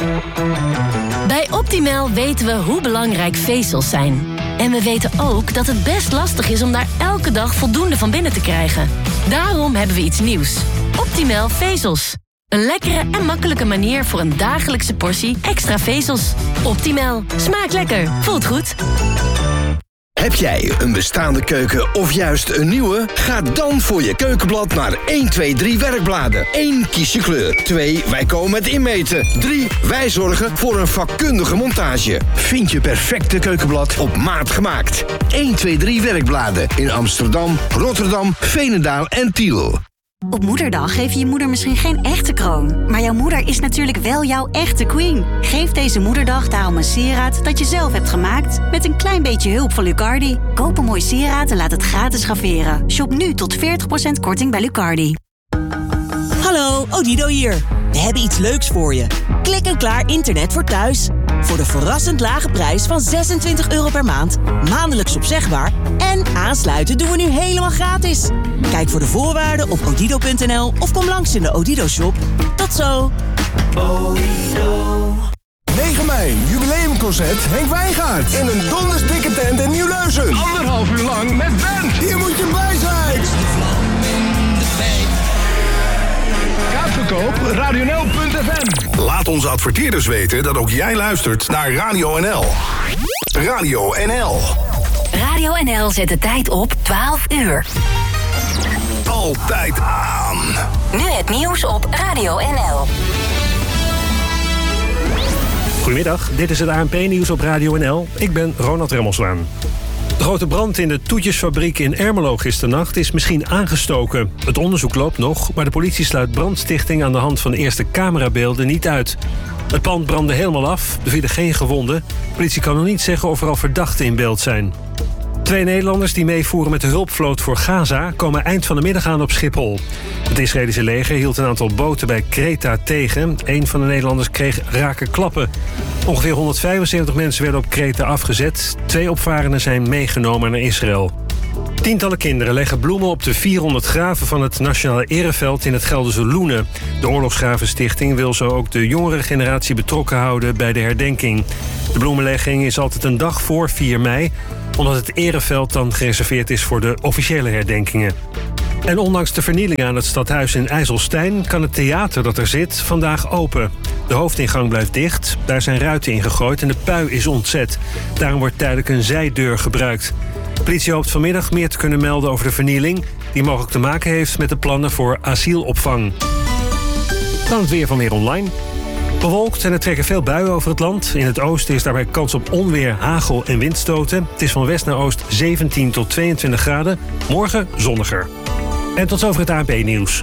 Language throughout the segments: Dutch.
Bij Optimal weten we hoe belangrijk vezels zijn. En we weten ook dat het best lastig is om daar elke dag voldoende van binnen te krijgen. Daarom hebben we iets nieuws. Optimal vezels. Een lekkere en makkelijke manier voor een dagelijkse portie extra vezels. Optimal. Smaakt lekker. Voelt goed. Heb jij een bestaande keuken of juist een nieuwe? Ga dan voor je keukenblad naar 1, 2, 3 werkbladen. 1. Kies je kleur. 2. Wij komen met inmeten. 3. Wij zorgen voor een vakkundige montage. Vind je perfecte keukenblad op maat gemaakt. 1, 2, 3 werkbladen in Amsterdam, Rotterdam, Veenendaal en Tiel. Op Moederdag geef je je moeder misschien geen echte kroon. Maar jouw moeder is natuurlijk wel jouw echte queen. Geef deze Moederdag daarom een sieraad dat je zelf hebt gemaakt. Met een klein beetje hulp van Lucardi. Koop een mooi sieraad en laat het gratis graveren. Shop nu tot 40% korting bij Lucardi. Hallo, Odido hier. We hebben iets leuks voor je. Klik en klaar internet voor thuis. Voor de verrassend lage prijs van €26 per maand. Maandelijks opzegbaar. En aansluiten doen we nu helemaal gratis. Kijk voor de voorwaarden op odido.nl of kom langs in de Odido-shop. Tot zo. Odido. 9 mei, jubileumconcert Henk Wijngaard. In een dondersdikke tent in Nieuw-Leusen. 1,5 uur lang met band. Hier moet je bij zijn. Kaartverkoop radionl.fm. Laat onze adverteerders weten dat ook jij luistert naar Radio NL. Radio NL. Radio NL zet de tijd op 12 uur. Altijd aan. Nu het nieuws op Radio NL. Goedemiddag, dit is het ANP-nieuws op Radio NL. Ik ben Ronald Remmelswaan. De grote brand in de toetjesfabriek in Ermelo gisternacht is misschien aangestoken. Het onderzoek loopt nog, maar de politie sluit brandstichting aan de hand van de eerste camerabeelden niet uit. Het pand brandde helemaal af, er vielen geen gewonden. De politie kan nog niet zeggen of er al verdachten in beeld zijn. 2 Nederlanders die meevoeren met de hulpvloot voor Gaza komen eind van de middag aan op Schiphol. Het Israëlische leger hield een aantal boten bij Kreta tegen. Een van de Nederlanders kreeg rake klappen. Ongeveer 175 mensen werden op Kreta afgezet. 2 opvarenden zijn meegenomen naar Israël. Tientallen kinderen leggen bloemen op de 400 graven van het Nationale Ereveld in het Gelderse Loenen. De Oorlogsgravenstichting wil zo ook de jongere generatie betrokken houden bij de herdenking. De bloemenlegging is altijd een dag voor 4 mei... omdat het ereveld dan gereserveerd is voor de officiële herdenkingen. En ondanks de vernieling aan het stadhuis in IJsselstein kan het theater dat er zit vandaag open. De hoofdingang blijft dicht, daar zijn ruiten ingegooid en de pui is ontzet. Daarom wordt tijdelijk een zijdeur gebruikt. De politie hoopt vanmiddag meer te kunnen melden over de vernieling... die mogelijk te maken heeft met de plannen voor asielopvang. Dan het weer van Weer Online. Bewolkt en er trekken veel buien over het land. In het oosten is daarbij kans op onweer, hagel en windstoten. Het is van west naar oost 17 tot 22 graden. Morgen zonniger. En tot zover het ANP-nieuws.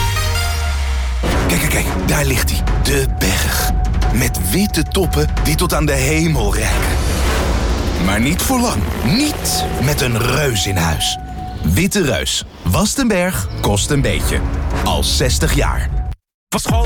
Kijk, daar ligt hij. De berg. Met witte toppen die tot aan de hemel reiken. Maar niet voor lang. Niet met een reus in huis. Witte Reus. Wast een berg, kost een beetje. Al 60 jaar. Van school